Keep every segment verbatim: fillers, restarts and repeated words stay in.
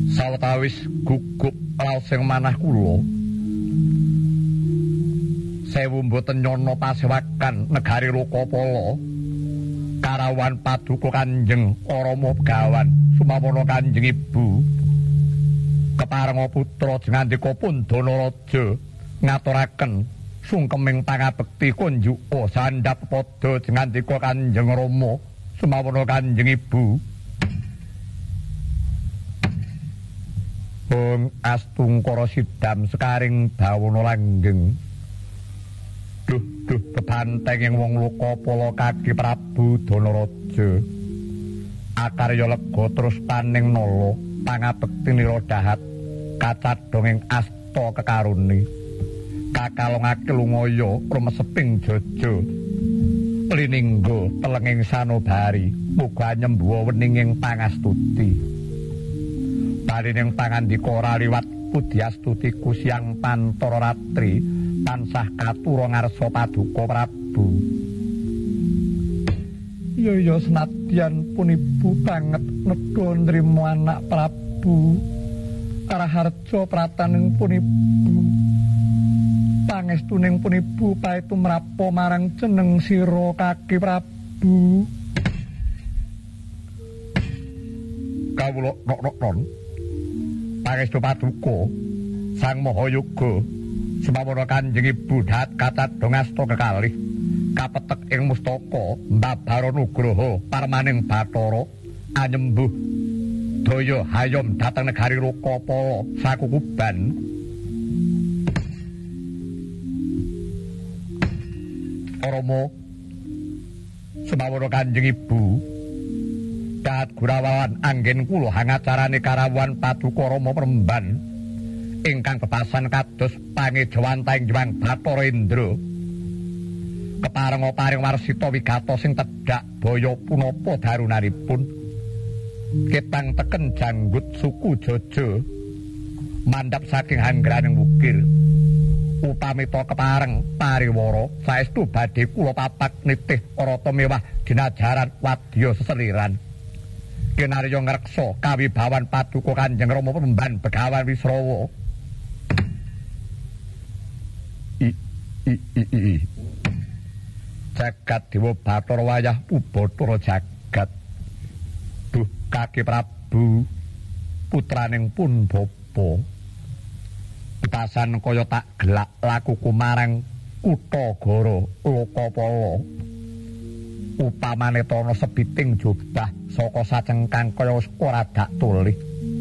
Sawetawis gugup raos sing manah kula. Sewu mboten nyono pasewakan negari Lokapala. Karawan paduka Kanjeng Rama Begawan sumawana Kanjeng Ibu. Keparenga putra jengandika Pandana Raja ngaturaken sungkeming pangabekti kunjuka sandhap padha jengandika Kanjeng Rama sumawana Kanjeng Ibu. Bung Astungkara sidam sekaring bawana langgeng. Duh duh bebanteng ing wong Lokapala kaki Prabu Danaraja. Akarya lega terus paning nala pangabekti nira dahat kacadhong ing asta kekarone. Kakalongake lungaya rumeseping jaja. Liningga telenging sanobari muga nyembuha weninging pangastuti. Balining pangandika raliwat Pudiastuti Kusyang Pantara Ratri tansah katura ngarsa paduka Prabu. Ya ya senadyan punibu banget nedha nrima anak Prabu. Karaharja prataning punibu. Pangestuning punibu paetu mrapa marang jeneng sira Kaki Prabu. Kawula nok-nok pangestu paduka Sang Mahayoga sumawana Kanjeng Ibu dahat kacadhong asta kekalih kapetek ing mustaka mbabara nugraha parmaning Bathara anyembuh daya hayom dhateng negari Lokapala sakukuban. Rama sumawana Kanjeng Ibu dahat Gurawan anggen kula hangacarane karawan paduka Rama Premban ingkang bebasan kados pangejawantaing Hyang Bathara Indra. Keparenga paring warsita wigata sing tedhak baya punapa darunanipun. Ketang teken janggut suku Jaja mandhap saking hanggraning wukir. Upamita kepareng pariwara saestu badhe kula papak nitih rata mewah dinajaran wadya seseliran. Kinarya ngreksa kawibawan paduka Kanjeng Rama Premban Begawan Wisrawa. I i i i. Jagat Dewa Bathara wayah Ubathara jagat. Duh Kaki Prabu putraning pun bapa. Pitasan kaya tak gelak lakuku marang kutha Goro Lokapala. Upamane tono sebiting jubah saka sacengkang kaya ora dak tulih.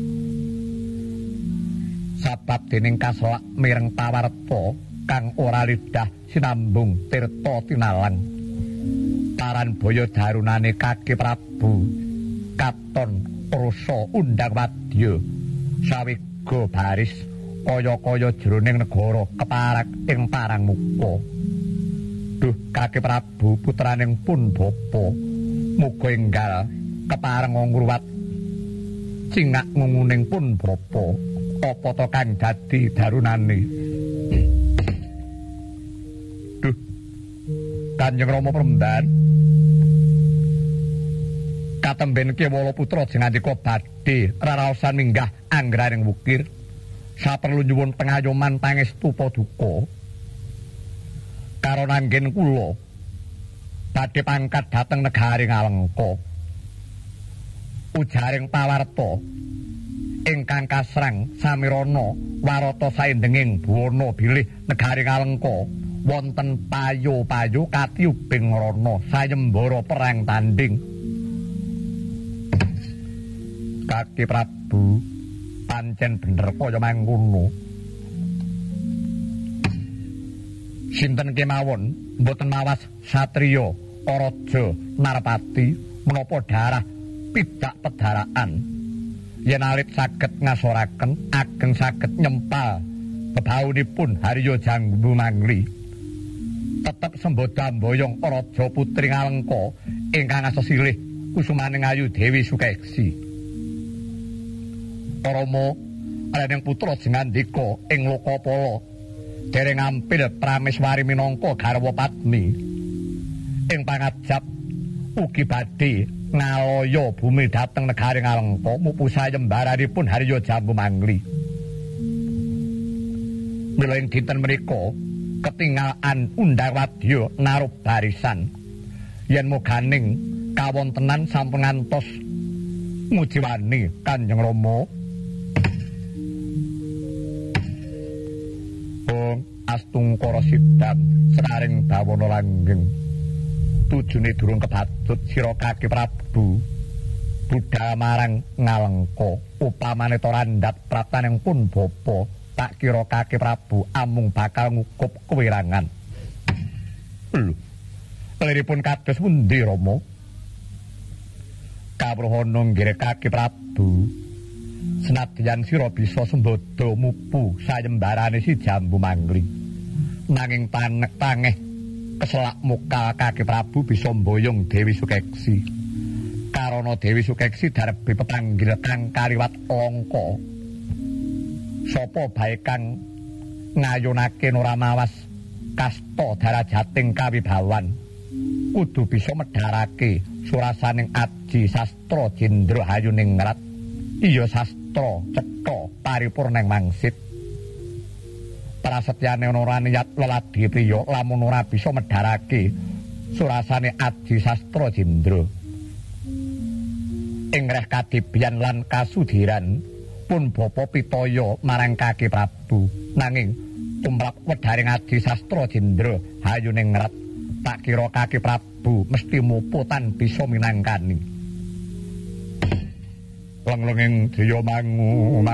Sabab dening kaselak mireng pawarta kang ora lidah sinambung tirta tinalang. Paran baya darunane Kaki Prabu katon rasa undang wadya sawiga baris kaya-kaya jroning negara keparak ing parang muka. Duh Kaki Prabu putraning pun bapa muga enggal kepareng ngruwat cingak ngunguning pun bapa apa to kang dadi darunane. Duh Kanjeng Rama Premban katemben Kewala putra jengandika badhe raraosan minggah anggraning wukir saperlu nyuwun pengayoman pangestu paduka karo nanggen kula badhe pangkat dhateng negari Ngalengka. Ujaring pawarta ingkang kasrang samirana warata saendenging buwana bilih negari Ngalengka wonten payo-payo katiyubing rana sayembara perang tanding. Kaki Prabu pancen bener kaya mangkono. Sinten kemawon mboten mawas satriya Raja Narpati menapa darah pidak pedaraan yen alit saged ngasoraken ageng saged nyempal bebaunipun Harya Jambu Mangli tetep semboda mboyong Raja Putri Ngalengka ingkang asesilih kusumaning ayu Dewi Sukeksi. Rama alening putra jengandika ing Lokapala dereng ampil Prameswari minangka garwa Padmi ing pangajap ugi badhe ngaloyo bumi dhateng negari Ngalengka mupu sayembaranipun Harya Jambu Mangli. Mila ing dinten menika ketinggalan undang wadya narup barisan yen moganing kawontenan sampun ngantos mujiwani Kanjeng Rama. Ong Astungkara Sidam seraring bawana langgeng tujune durung kebatut sira Kaki Prabu budhal marang Ngalengka upamane to randhat praptaning pun bapa tak kira Kaki Prabu amung bakal ngukup kewirangan. Lho, liripun kados pundi Rama? Kawruhana nggih Kaki Prabu. Senadyan sira bisa sembada mupu sayembarane si Jambu Mangli. Nanging tanek tangeh keselak muka Kaki Prabu bisa mboyong Dewi Sukeksi. Karana Dewi Sukeksi darepe pepanggil kang kaliwat langka. Sapa bae kang ngayunake ora mawas kasta darajating kawibawan kudu bisa medharake surasaning Aji Sastra Jendra Hayuningrat iya sastra cetha paripurning mangsit prasetyane ora niat leladi priya lamun ora bisa medharake surasane Aji Sastra Jendra ing reh kadibyan lan kasudiran pun bapa pitaya marang Kaki Prabu nanging tumrap wedharing Aji Sastra Jendra Hayuningrat tak kira Kaki Prabu mesti muputan bisa minangkani lenglenging daya mangu